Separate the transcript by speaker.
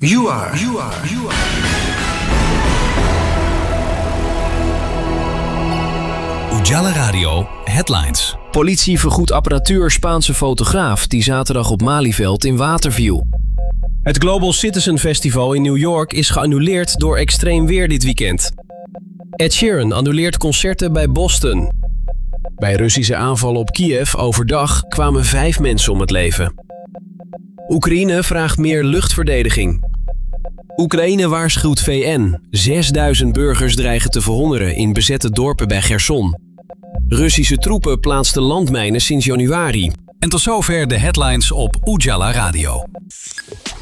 Speaker 1: You are.
Speaker 2: Ujala Radio Headlines.
Speaker 3: Politie vergoedt apparatuur Spaanse fotograaf die zaterdag op Malieveld in water viel. Het Global Citizen Festival in New York is geannuleerd door extreem weer dit weekend. Ed Sheeran annuleert concerten bij Boston. Bij Russische aanvallen op Kiev overdag kwamen 5 mensen om het leven. Oekraïne vraagt meer luchtverdediging. Oekraïne waarschuwt VN. 6000 burgers dreigen te verhongeren in bezette dorpen bij Cherson. Russische troepen plaatsten landmijnen sinds januari.
Speaker 2: En tot zover de headlines op Ujala Radio.